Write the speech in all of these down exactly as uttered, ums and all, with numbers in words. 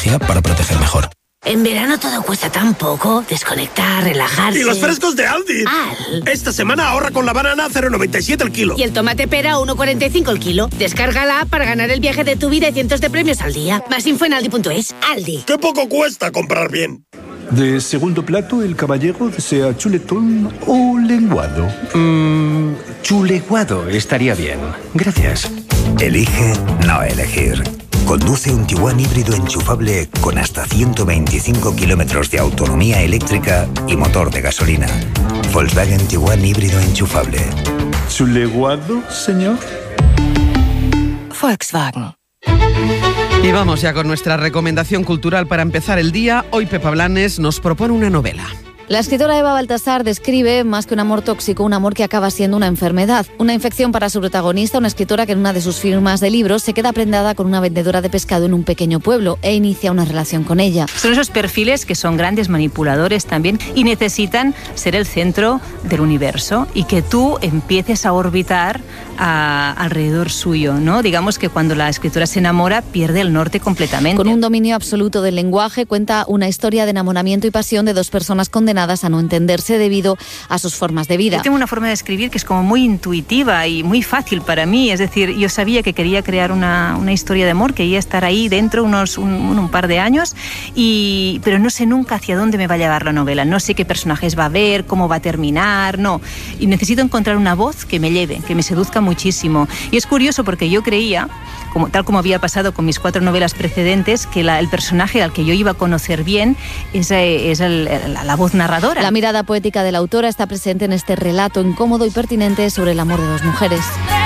tecnología para proteger mejor. En verano todo cuesta tan poco. Desconectar, relajarse... ¡Y los frescos de Aldi! Al. Esta semana ahorra con la banana a cero coma noventa y siete el kilo. Y el tomate pera a uno coma cuarenta y cinco el kilo. Descarga la app para ganar el viaje de tu vida y cientos de premios al día. Más info en aldi punto es. Aldi. ¡Qué poco cuesta comprar bien! De segundo plato, el caballero desea chuletón o lenguado. Mmm, chuleguado estaría bien. Gracias. Elige no elegir. Conduce un Tiguan híbrido enchufable con hasta ciento veinticinco kilómetros de autonomía eléctrica y motor de gasolina. Volkswagen Tiguan híbrido enchufable. ¿Chuleguado, señor? Volkswagen. Y vamos ya con nuestra recomendación cultural para empezar el día. Hoy Pepa Blanes nos propone una novela. La escritora Eva Baltasar describe, más que un amor tóxico, un amor que acaba siendo una enfermedad. Una infección para su protagonista, una escritora que en una de sus firmas de libros se queda prendada con una vendedora de pescado en un pequeño pueblo e inicia una relación con ella. Son esos perfiles que son grandes manipuladores también y necesitan ser el centro del universo y que tú empieces a orbitar a, alrededor suyo, ¿no? Digamos que cuando la escritora se enamora pierde el norte completamente. Con un dominio absoluto del lenguaje, cuenta una historia de enamoramiento y pasión de dos personas condenadas a no entenderse debido a sus formas de vida. Yo tengo una forma de escribir que es como muy intuitiva y muy fácil para mí, es decir, yo sabía que quería crear una, una historia de amor, que iba a estar ahí dentro unos un, un par de años, y, pero no sé nunca hacia dónde me va a llevar la novela, no sé qué personajes va a haber, cómo va a terminar, no, y necesito encontrar una voz que me lleve, que me seduzca muchísimo. Y es curioso porque yo creía, como, tal como había pasado con mis cuatro novelas precedentes, que la, el personaje al que yo iba a conocer bien es, es el, la, la voz narradora. La mirada poética de la autora está presente en este relato incómodo y pertinente sobre el amor de dos mujeres.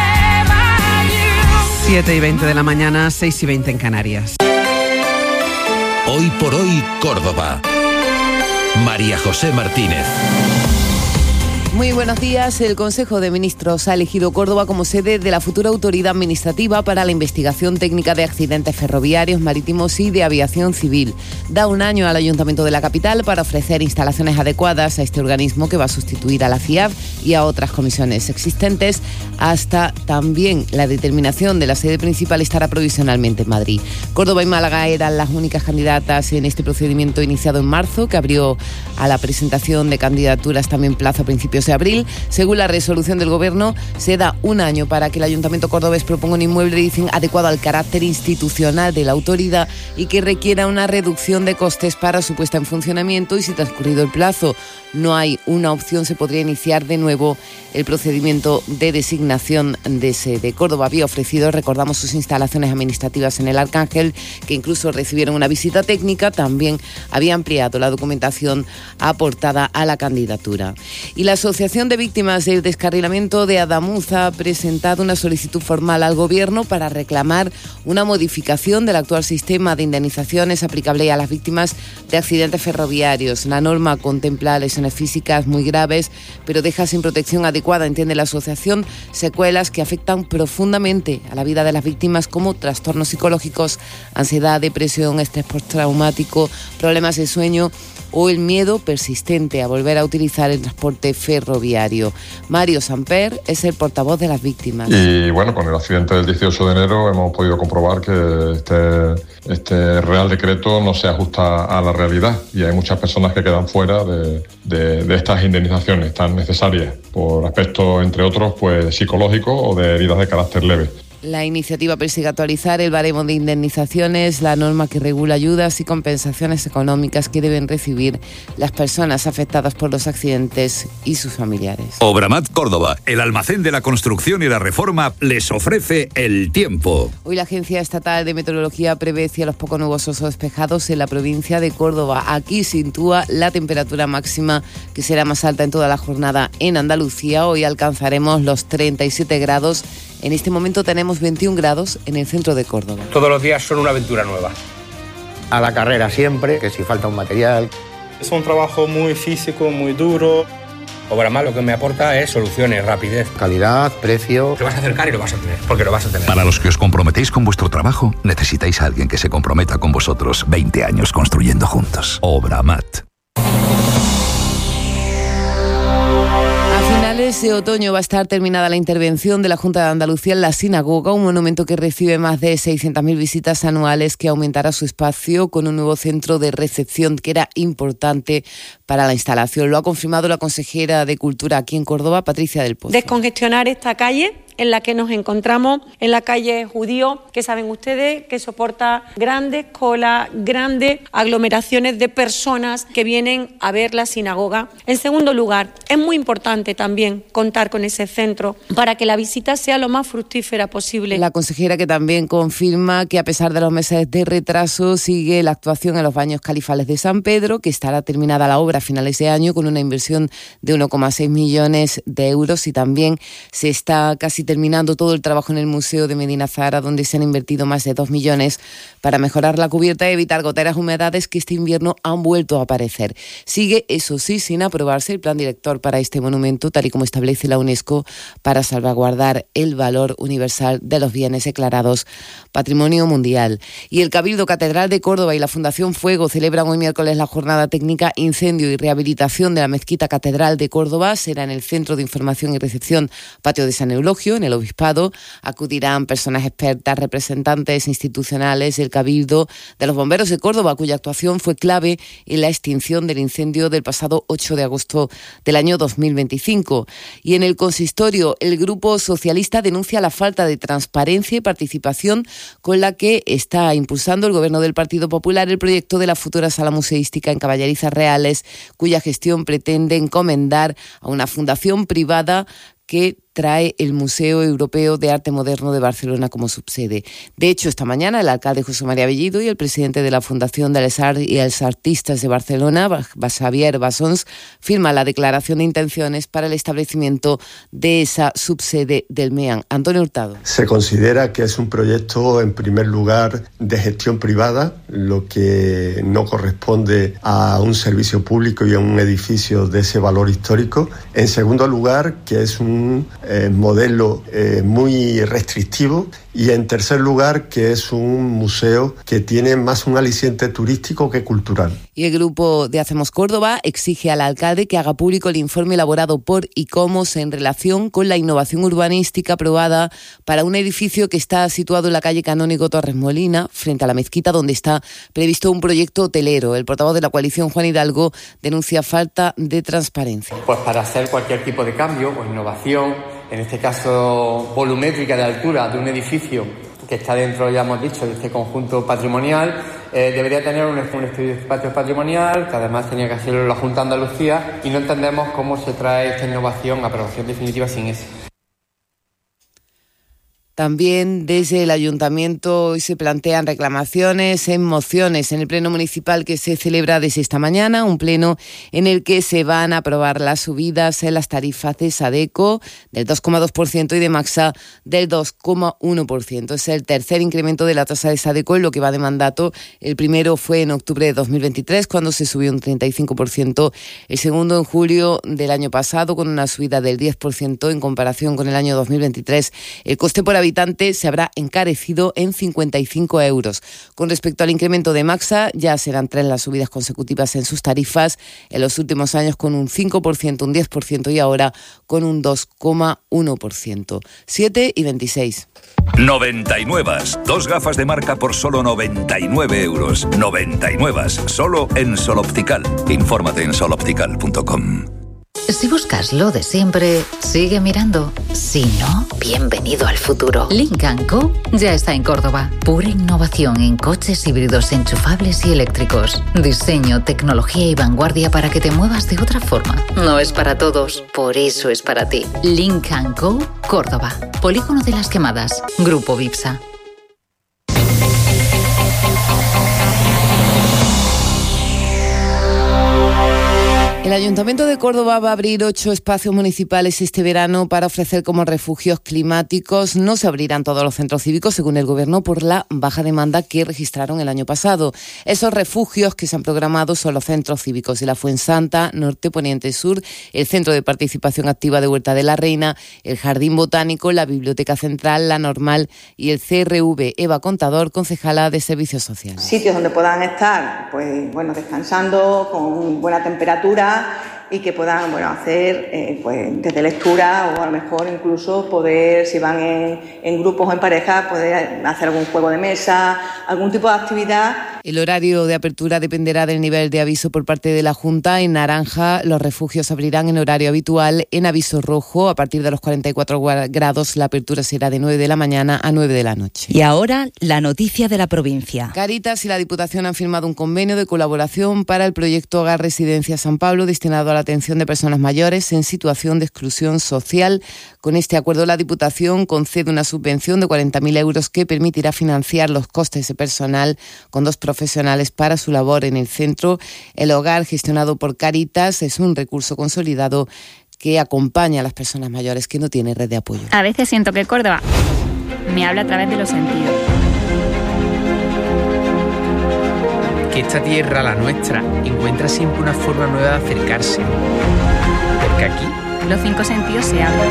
siete y veinte de la mañana, seis y veinte en Canarias. Hoy por hoy, Córdoba. María José Martínez. Muy buenos días. El Consejo de Ministros ha elegido Córdoba como sede de la futura autoridad administrativa para la investigación técnica de accidentes ferroviarios, marítimos y de aviación civil. Da un año al Ayuntamiento de la capital para ofrecer instalaciones adecuadas a este organismo que va a sustituir a la FIAB y a otras comisiones existentes, hasta también la determinación de la sede principal estará provisionalmente en Madrid. Córdoba y Málaga eran las únicas candidatas en este procedimiento iniciado en marzo, que abrió a la presentación de candidaturas también plazo a principios de abril. Según la resolución del Gobierno, se da un año para que el Ayuntamiento cordobés proponga un inmueble, dicen, adecuado al carácter institucional de la autoridad y que requiera una reducción de costes para su puesta en funcionamiento, y si transcurrido el plazo no hay una opción, se podría iniciar de nuevo el procedimiento de designación de sede. Córdoba había ofrecido, recordamos, sus instalaciones administrativas en el Arcángel, que incluso recibieron una visita técnica. También había ampliado la documentación aportada a la candidatura. Y la Asociación de Víctimas del Descarrilamiento de Adamuz ha presentado una solicitud formal al Gobierno para reclamar una modificación del actual sistema de indemnizaciones aplicable a las víctimas de accidentes ferroviarios. La norma contempla lesiones físicas muy graves, pero deja sin protección adecuada, entiende la asociación, secuelas que afectan profundamente a la vida de las víctimas, como trastornos psicológicos, ansiedad, depresión, estrés postraumático, problemas de sueño o el miedo persistente a volver a utilizar el transporte ferroviario. Mario Samper es el portavoz de las víctimas. Y bueno, con el accidente del dieciocho de enero hemos podido comprobar que este, este Real Decreto no se ajusta a la realidad y hay muchas personas que quedan fuera de, de, de estas indemnizaciones tan necesarias por aspectos, entre otros, pues psicológicos o de heridas de carácter leve. La iniciativa persigue actualizar el baremo de indemnizaciones, la norma que regula ayudas y compensaciones económicas que deben recibir las personas afectadas por los accidentes y sus familiares. Obramat Córdoba, el almacén de la construcción y la reforma, les ofrece el tiempo. Hoy la Agencia Estatal de Meteorología prevé cielos poco nubosos o despejados en la provincia de Córdoba. Aquí sitúa la temperatura máxima, que será más alta en toda la jornada en Andalucía. Hoy alcanzaremos los treinta y siete grados. En este momento tenemos veintiún grados en el centro de Córdoba. Todos los días son una aventura nueva. A la carrera siempre, que si falta un material. Es un trabajo muy físico, muy duro. Obramat lo que me aporta es soluciones, rapidez, calidad, precio. Te vas a acercar y lo vas a tener, porque lo vas a tener. Para los que os comprometéis con vuestro trabajo, necesitáis a alguien que se comprometa con vosotros. veinte años construyendo juntos. Obramat. finales de otoño va a estar terminada la intervención de la Junta de Andalucía en la sinagoga, un monumento que recibe más de seiscientas mil visitas anuales, que aumentará su espacio con un nuevo centro de recepción que era importante para la instalación. Lo ha confirmado la consejera de Cultura aquí en Córdoba, Patricia del Pozo. Descongestionar esta calle en la que nos encontramos, en la calle Judío, que saben ustedes que soporta grandes colas, grandes aglomeraciones de personas que vienen a ver la sinagoga. En segundo lugar, es muy importante también contar con ese centro para que la visita sea lo más fructífera posible. La consejera, que también confirma que a pesar de los meses de retraso sigue la actuación en los baños califales de San Pedro, que estará terminada la obra a finales de año con una inversión de uno coma seis millones de euros, y también se está casi terminando todo el trabajo en el Museo de Medina Zahara, donde se han invertido más de dos millones para mejorar la cubierta y evitar goteras, humedades que este invierno han vuelto a aparecer. Sigue, eso sí, sin aprobarse el plan director para este monumento, tal y como establece la UNESCO, para salvaguardar el valor universal de los bienes declarados Patrimonio Mundial. Y el Cabildo Catedral de Córdoba y la Fundación Fuego celebran hoy miércoles la jornada técnica Incendio y Rehabilitación de la Mezquita Catedral de Córdoba. Será en el Centro de Información y Recepción Patio de San Eulogio, en el Obispado. Acudirán personas expertas, representantes institucionales del Cabildo, de los bomberos de Córdoba, cuya actuación fue clave en la extinción del incendio del pasado ocho de agosto del año dos mil veinticinco. Y en el consistorio, el Grupo Socialista denuncia la falta de transparencia y participación con la que está impulsando el Gobierno del Partido Popular el proyecto de la futura sala museística en Caballerizas Reales, cuya gestión pretende encomendar a una fundación privada que trae el Museo Europeo de Arte Moderno de Barcelona como subsede. De hecho, esta mañana el alcalde José María Bellido y el presidente de la Fundación de les Arts y els Artistes de Barcelona, Xavier Bassons, firman la declaración de intenciones para el establecimiento de esa subsede del MEAN. Antonio Hurtado. Se considera que es un proyecto, en primer lugar, de gestión privada, lo que no corresponde a un servicio público y a un edificio de ese valor histórico. En segundo lugar, que es un Eh, modelo eh, muy restrictivo, y en tercer lugar que es un museo que tiene más un aliciente turístico que cultural. Y el grupo de Hacemos Córdoba exige al alcalde que haga público el informe elaborado por ICOMOS en relación con la innovación urbanística aprobada para un edificio que está situado en la calle Canónigo Torres Molina, frente a la mezquita, donde está previsto un proyecto hotelero. El portavoz de la coalición, Juan Hidalgo, denuncia falta de transparencia. Pues para hacer cualquier tipo de cambio o innovación, en este caso volumétrica de altura de un edificio que está dentro, ya hemos dicho, de este conjunto patrimonial, eh, debería tener un, un estudio de espacio patrimonial, que además tenía que hacerlo la Junta de Andalucía, y no entendemos cómo se trae esta innovación a aprobación definitiva sin eso. También desde el Ayuntamiento hoy se plantean reclamaciones en mociones en el Pleno Municipal que se celebra desde esta mañana, un pleno en el que se van a aprobar las subidas en las tarifas de Sadeco del dos coma dos por ciento y de Maxa del dos coma uno por ciento. Es el tercer incremento de la tasa de Sadeco en lo que va de mandato. El primero fue en octubre de dos mil veintitrés, cuando se subió un treinta y cinco por ciento. El segundo en julio del año pasado, con una subida del diez por ciento en comparación con el año dos mil veintitrés. El coste por habitante se habrá encarecido en cincuenta y cinco euros. Con respecto al incremento de Maxa, ya serán tres las subidas consecutivas en sus tarifas, en los últimos años con un cinco por ciento, un diez por ciento y ahora con un dos coma uno por ciento. siete y veintiséis. noventa y nueve. Dos gafas de marca por solo noventa y nueve euros. noventa y nueve. Solo en Sol Optical. Infórmate en sol optical punto com. Si buscas lo de siempre, sigue mirando. Si no, bienvenido al futuro. Lynk and Co ya está en Córdoba. Pura innovación en coches híbridos enchufables y eléctricos. Diseño, tecnología y vanguardia para que te muevas de otra forma. No es para todos, por eso es para ti. Lynk and Co, Córdoba. Polígono de las Quemadas. Grupo Vipsa. El Ayuntamiento de Córdoba va a abrir ocho espacios municipales este verano para ofrecer como refugios climáticos. No se abrirán todos los centros cívicos, según el Gobierno, por la baja demanda que registraron el año pasado. Esos refugios que se han programado son los centros cívicos de la Fuensanta, Norte, Poniente, Sur, el Centro de Participación Activa de Huerta de la Reina, el Jardín Botánico, la Biblioteca Central, la Normal y el C R V. Eva Contador, concejala de Servicios Sociales. Sitios donde puedan estar, pues bueno, descansando, con buena temperatura, y que puedan, bueno, hacer eh, pues desde lectura o a lo mejor incluso poder, si van en, en grupos o en pareja, poder hacer algún juego de mesa, algún tipo de actividad. El horario de apertura dependerá del nivel de aviso por parte de la Junta. En naranja, los refugios abrirán en horario habitual. En aviso rojo, a partir de los cuarenta y cuatro grados, la apertura será de nueve de la mañana a nueve de la noche. Y ahora, la noticia de la provincia. Cáritas y la Diputación han firmado un convenio de colaboración para el proyecto Hogar Residencia San Pablo, destinado a la atención de personas mayores en situación de exclusión social. Con este acuerdo, la Diputación concede una subvención de cuarenta mil euros que permitirá financiar los costes de personal con dos profesionales para su labor en el centro. El hogar, gestionado por Cáritas, es un recurso consolidado que acompaña a las personas mayores que no tienen red de apoyo. A veces siento que Córdoba me habla a través de los sentidos. Que esta tierra, la nuestra, encuentra siempre una forma nueva de acercarse. Porque aquí los cinco sentidos se abren.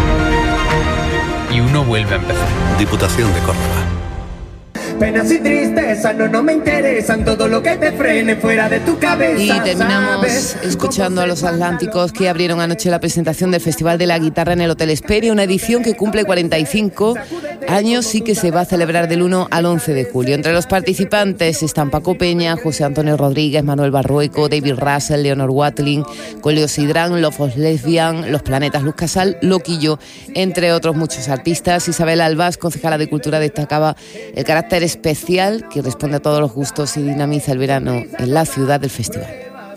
Y uno vuelve a empezar. Diputación de Córdoba. Penas y tristezas no, no me interesan, todo lo que te frene fuera de tu cabeza. Y terminamos escuchando a Los Atlánticos, que abrieron anoche la presentación del Festival de la Guitarra en el Hotel Hesperia, una edición que cumple cuarenta y cinco años y que se va a celebrar del uno al once de julio. Entre los participantes están Paco Peña, José Antonio Rodríguez, Manuel Barrueco, David Russell, Leonor Watling, Coleo Sidrán, Lofos Lesbian, Los Planetas, Luz Casal, Loquillo, entre otros muchos artistas. Isabel Albás, concejala de Cultura, destacaba el carácter especial que responde a todos los gustos y dinamiza el verano en la ciudad del festival.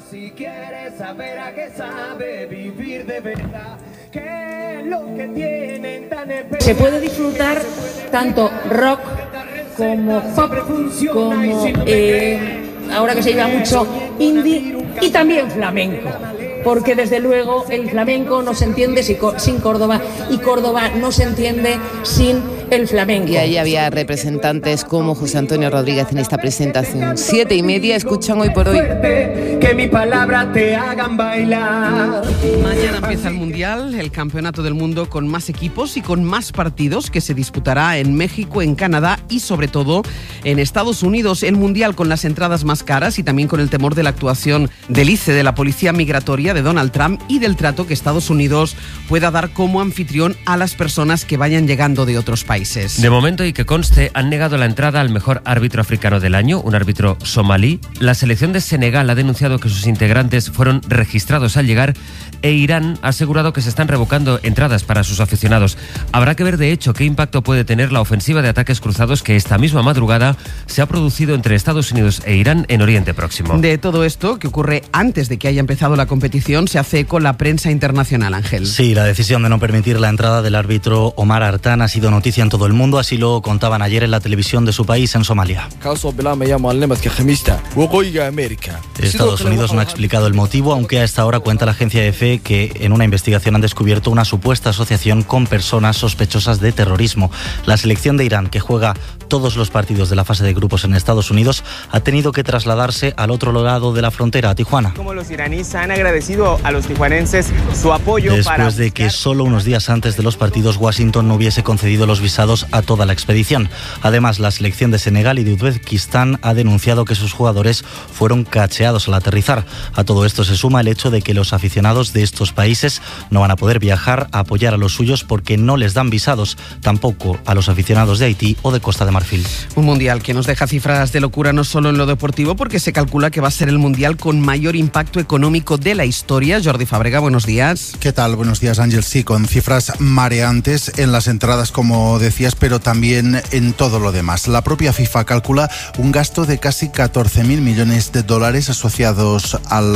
Se puede disfrutar tanto rock como pop, como eh, ahora que se lleva mucho indie y también flamenco. Porque desde luego el flamenco no se entiende sin Córdoba y Córdoba no se entiende sin el flamenco. Y ahí había representantes como José Antonio Rodríguez en esta presentación. Siete y media, escuchan Hoy por Hoy. Que mi palabra te hagan bailar. Mañana empieza el Mundial, el campeonato del mundo con más equipos y con más partidos, que se disputará en México, en Canadá y sobre todo en Estados Unidos. El Mundial con las entradas más caras y también con el temor de la actuación del I C E, de la Policía Migratoria de Donald Trump, y del trato que Estados Unidos pueda dar como anfitrión a las personas que vayan llegando de otros países. De momento, y que conste, han negado la entrada al mejor árbitro africano del año, un árbitro somalí. La selección de Senegal ha denunciado que sus integrantes fueron registrados al llegar, e Irán ha asegurado que se están revocando entradas para sus aficionados. Habrá que ver, de hecho, qué impacto puede tener la ofensiva de ataques cruzados que esta misma madrugada se ha producido entre Estados Unidos e Irán en Oriente Próximo. De todo esto, que ocurre antes de que haya empezado la competición, se hace eco la prensa internacional, Ángel. Sí, la decisión de no permitir la entrada del árbitro Omar Artan ha sido noticia en todo el mundo, así lo contaban ayer en la televisión de su país, en Somalia. Estados Unidos no ha explicado el motivo, aunque a esta hora cuenta la agencia E F E que en una investigación han descubierto una supuesta asociación con personas sospechosas de terrorismo. La selección de Irán, que juega todos los partidos de la fase de grupos en Estados Unidos, ha tenido que trasladarse al otro lado de la frontera, a Tijuana. Como los iraníes han agradecido a los tijuanenses su apoyo Después para... de que solo unos días antes de los partidos Washington no hubiese concedido los visados a toda la expedición. Además, la selección de Senegal y de Uzbekistán ha denunciado que sus jugadores fueron cacheados al aterrizar. A todo esto se suma el hecho de que los aficionados de estos países no van a poder viajar a apoyar a los suyos porque no les dan visados, tampoco a los aficionados de Haití o de Costa de Marfil. Un mundial que nos deja cifras de locura no solo en lo deportivo, porque se calcula que va a ser el mundial con mayor impacto económico de la historia. Jordi Fábrega, buenos días. ¿Qué tal? Buenos días, Ángel. Sí, con cifras mareantes en las entradas, como decías, pero también en todo lo demás. La propia FIFA calcula un gasto de casi catorce mil millones de dólares asociados al